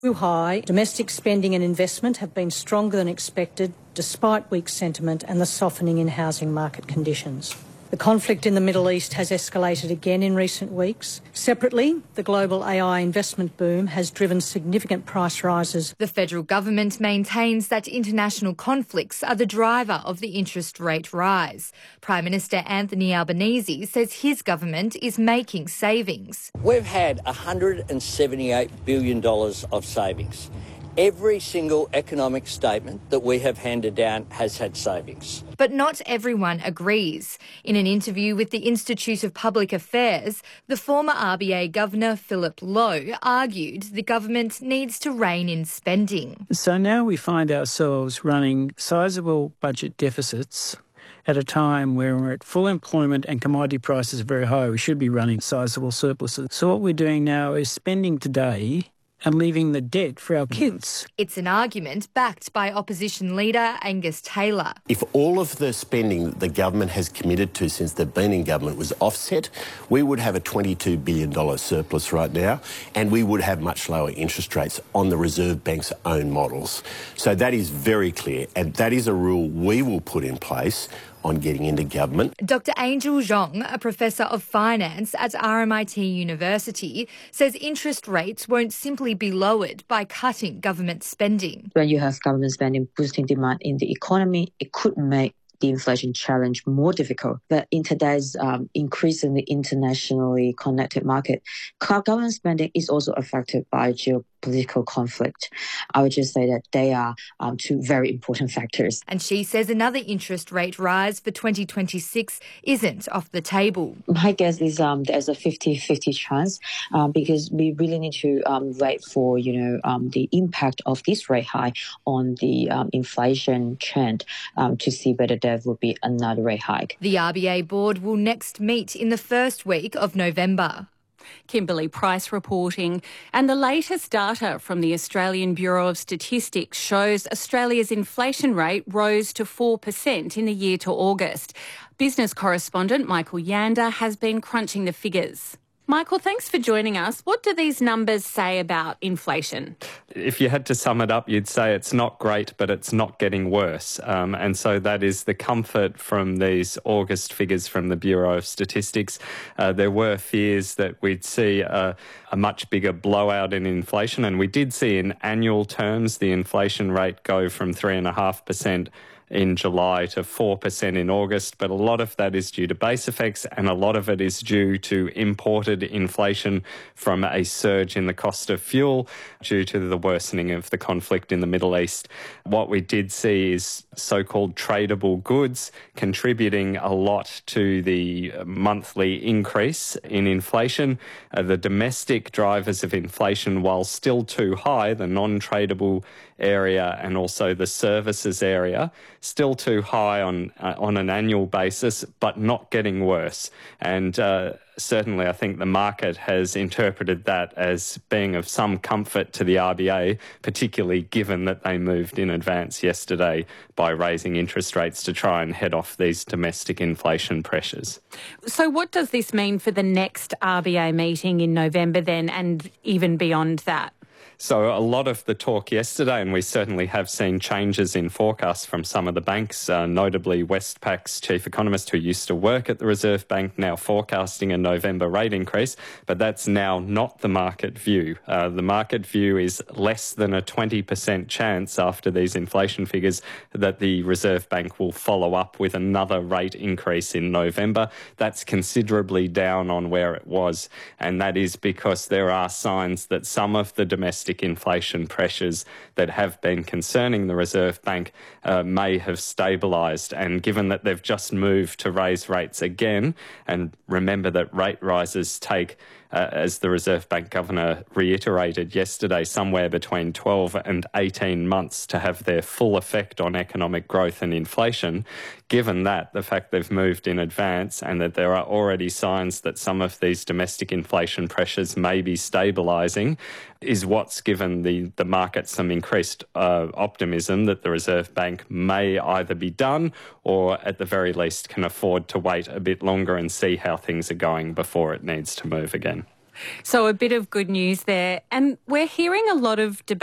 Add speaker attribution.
Speaker 1: Too high, domestic spending and investment have been stronger than expected despite weak sentiment and the softening in housing market conditions. The conflict in the Middle East has escalated again in recent weeks. Separately, the global AI investment boom has driven significant price rises.
Speaker 2: The federal government maintains that international conflicts are the driver of the interest rate rise. Prime Minister Anthony Albanese says his government is making savings.
Speaker 3: We've had $178 billion of savings. Every single economic statement that we have handed down has had savings.
Speaker 2: But not everyone agrees. In an interview with the Institute of Public Affairs, the former RBA Governor Philip Lowe argued the government needs to rein in spending.
Speaker 4: So now we find ourselves running sizable budget deficits at a time where we're at full employment and commodity prices are very high. We should be running sizable surpluses. So what we're doing now is spending today and leaving the debt for our kids.
Speaker 2: It's an argument backed by opposition leader Angus Taylor.
Speaker 5: If all of the spending that the government has committed to since they've been in government was offset, we would have a $22 billion surplus right now, and we would have much lower interest rates on the Reserve Bank's own models. So that is very clear, and that is a rule we will put in place on getting into government.
Speaker 2: Dr Angel Zhong, a professor of finance at RMIT University, says interest rates won't simply be lowered by cutting government spending.
Speaker 6: When you have government spending boosting demand in the economy, it could make the inflation challenge more difficult. But in today's increasingly internationally connected market, government spending is also affected by geopolitical conflict. I would just say that they are two very important factors.
Speaker 2: And she says another interest rate rise for 2026 isn't off the table.
Speaker 6: My guess is there's a 50-50 chance because we really need to wait for, the impact of this rate hike on the inflation trend to see whether there will be another rate hike.
Speaker 2: The RBA board will next meet in the first week of November.
Speaker 7: Kimberly Price reporting. And the latest data from the Australian Bureau of Statistics shows Australia's inflation rate rose to 4% in the year to August. Business correspondent Michael Yander has been crunching the figures. Michael, thanks for joining us. What do these numbers say about inflation?
Speaker 8: If you had to sum it up, you'd say it's not great, but it's not getting worse. And so that is the comfort from these August figures from the Bureau of Statistics. There were fears that we'd see a much bigger blowout in inflation, and we did see in annual terms the inflation rate go from 3.5% in July to 4% in August, but a lot of that is due to base effects and a lot of it is due to imported inflation from a surge in the cost of fuel due to the worsening of the conflict in the Middle East. What we did see is so-called tradable goods contributing a lot to the monthly increase in inflation. The domestic drivers of inflation, while still too high, the non-tradable area and also the services area, still too high on an annual basis, but not getting worse. And certainly I think the market has interpreted that as being of some comfort to the RBA, particularly given that they moved in advance yesterday by raising interest rates to try and head off these domestic inflation pressures.
Speaker 7: So what does this mean for the next RBA meeting in November then, and even beyond that?
Speaker 8: So a lot of the talk yesterday, and we certainly have seen changes in forecasts from some of the banks, notably Westpac's chief economist who used to work at the Reserve Bank, now forecasting a November rate increase, but that's now not the market view. The market view is less than a 20% chance after these inflation figures that the Reserve Bank will follow up with another rate increase in November. That's considerably down on where it was, and that is because there are signs that some of the domestic inflation pressures that have been concerning the Reserve Bank may have stabilised. And given that they've just moved to raise rates again, and remember that rate rises take, as the Reserve Bank Governor reiterated yesterday, somewhere between 12 and 18 months to have their full effect on economic growth and inflation. Given that, the fact they've moved in advance and that there are already signs that some of these domestic inflation pressures may be stabilising is what's given the market some increased optimism that the Reserve Bank may either be done or at the very least can afford to wait a bit longer and see how things are going before it needs to move again.
Speaker 7: So a bit of good news there. And we're hearing a lot of debate